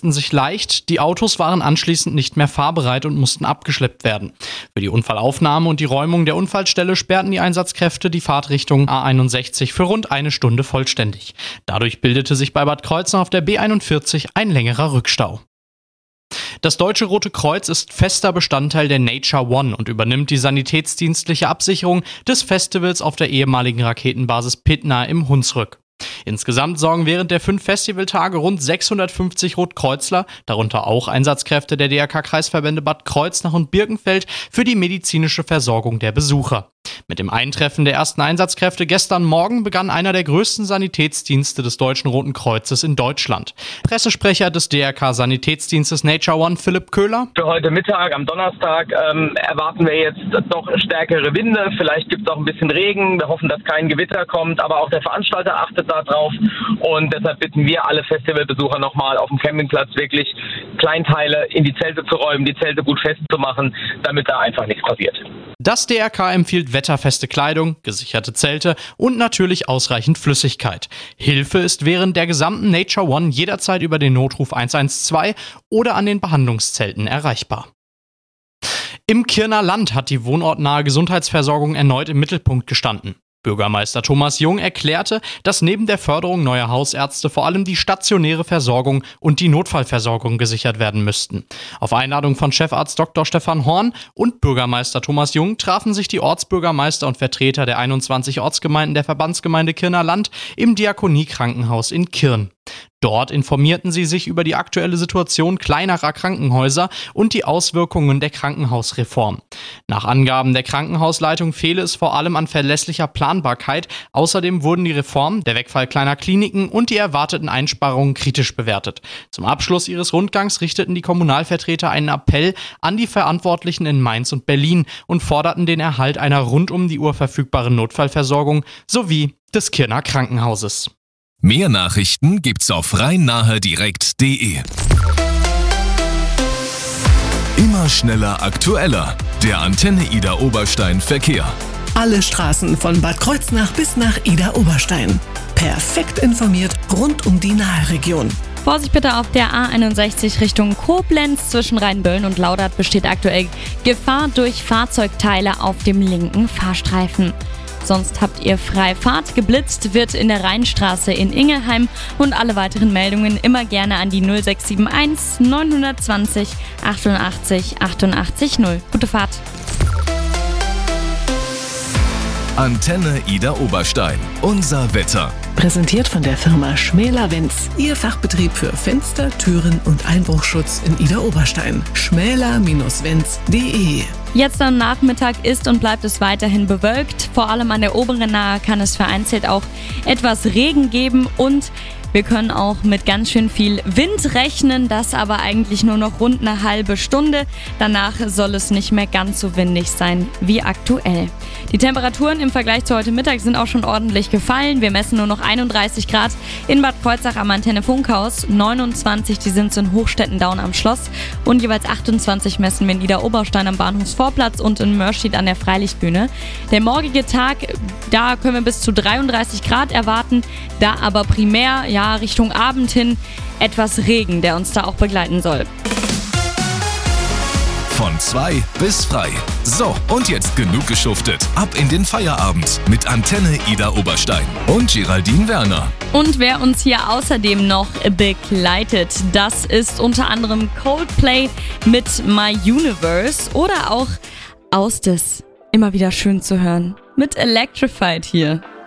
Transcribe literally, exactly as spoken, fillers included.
verletzten sich leicht, die Autos waren anschließend nicht mehr fahrbereit und mussten abgeschleppt werden. Für die Unfallaufnahme und die Räumung der Unfallstelle sperrten die Einsatzkräfte die Fahrtrichtung A einundsechzig für rund eine Stunde vollständig. Dadurch bildete sich bei Bad Kreuznach auf der B einundvierzig ein längerer Rückstau. Das Deutsche Rote Kreuz ist fester Bestandteil der Nature One und übernimmt die sanitätsdienstliche Absicherung des Festivals auf der ehemaligen Raketenbasis Pittner im Hunsrück. Insgesamt sorgen während der fünf Festivaltage rund sechshundertfünfzig Rotkreuzler, darunter auch Einsatzkräfte der D R K-Kreisverbände Bad Kreuznach und Birkenfeld, für die medizinische Versorgung der Besucher. Mit dem Eintreffen der ersten Einsatzkräfte gestern Morgen begann einer der größten Sanitätsdienste des Deutschen Roten Kreuzes in Deutschland. Pressesprecher des D R K-Sanitätsdienstes Nature One, Philipp Köhler. Für heute Mittag, am Donnerstag, ähm, erwarten wir jetzt doch stärkere Winde. Vielleicht gibt es auch ein bisschen Regen. Wir hoffen, dass kein Gewitter kommt, aber auch der Veranstalter achtet da drauf. Und deshalb bitten wir alle Festivalbesucher nochmal auf dem Campingplatz wirklich Kleinteile in die Zelte zu räumen, die Zelte gut festzumachen, damit da einfach nichts passiert. Das D R K empfiehlt wetterfeste Kleidung, gesicherte Zelte und natürlich ausreichend Flüssigkeit. Hilfe ist während der gesamten Nature One jederzeit über den Notruf eins eins zwei oder an den Behandlungszelten erreichbar. Im Kirner Land hat die wohnortnahe Gesundheitsversorgung erneut im Mittelpunkt gestanden. Bürgermeister Thomas Jung erklärte, dass neben der Förderung neuer Hausärzte vor allem die stationäre Versorgung und die Notfallversorgung gesichert werden müssten. Auf Einladung von Chefarzt Doktor Stefan Horn und Bürgermeister Thomas Jung trafen sich die Ortsbürgermeister und Vertreter der einundzwanzig Ortsgemeinden der Verbandsgemeinde Kirner Land im Diakonie-Krankenhaus in Kirn. Dort informierten sie sich über die aktuelle Situation kleinerer Krankenhäuser und die Auswirkungen der Krankenhausreform. Nach Angaben der Krankenhausleitung fehle es vor allem an verlässlicher Planbarkeit. Außerdem wurden die Reform, der Wegfall kleiner Kliniken und die erwarteten Einsparungen kritisch bewertet. Zum Abschluss ihres Rundgangs richteten die Kommunalvertreter einen Appell an die Verantwortlichen in Mainz und Berlin und forderten den Erhalt einer rund um die Uhr verfügbaren Notfallversorgung sowie des Kirner Krankenhauses. Mehr Nachrichten gibt's auf rhein nahe direkt punkt de. Immer schneller, aktueller. Der Antenne Ida Oberstein Verkehr. Alle Straßen von Bad Kreuznach bis nach Ida Oberstein. Perfekt informiert rund um die Nahe-Region. Vorsicht bitte auf der A einundsechzig Richtung Koblenz. Zwischen Rheinböllen und Laudert besteht aktuell Gefahr durch Fahrzeugteile auf dem linken Fahrstreifen. Sonst habt ihr Freifahrt. Geblitzt wird in der Rheinstraße in Ingelheim und alle weiteren Meldungen immer gerne an die null sechs sieben eins neun zwei null achtundachtzig achtundachtzig null. Gute Fahrt. Antenne Ida Oberstein. Unser Wetter. Präsentiert von der Firma Schmäler-Wenz. Ihr Fachbetrieb für Fenster, Türen und Einbruchschutz in Ida Oberstein. schmäler Bindestrich wenz punkt de. Jetzt am Nachmittag ist und bleibt es weiterhin bewölkt. Vor allem an der oberen Nahe kann es vereinzelt auch etwas Regen geben und wir können auch mit ganz schön viel Wind rechnen, das aber eigentlich nur noch rund eine halbe Stunde. Danach soll es nicht mehr ganz so windig sein wie aktuell. Die Temperaturen im Vergleich zu heute Mittag sind auch schon ordentlich gefallen. Wir messen nur noch einunddreißig Grad in Bad Kreuznach am Antenne Funkhaus, neunundzwanzig, die sind in Hochstetten-Daun am Schloss und jeweils achtundzwanzig messen wir in Ida Oberstein am Bahnhofsvorplatz und in Mörstedt an der Freilichtbühne. Der morgige Tag, da können wir bis zu dreiunddreißig Grad erwarten, da aber primär, ja, Richtung Abend hin etwas Regen, der uns da auch begleiten soll. Von zwei bis frei. So, und jetzt genug geschuftet. Ab in den Feierabend mit Antenne Ida Oberstein und Geraldine Werner. Und wer uns hier außerdem noch begleitet, das ist unter anderem Coldplay mit My Universe oder auch Austes. Immer wieder schön zu hören. Mit Electrified hier.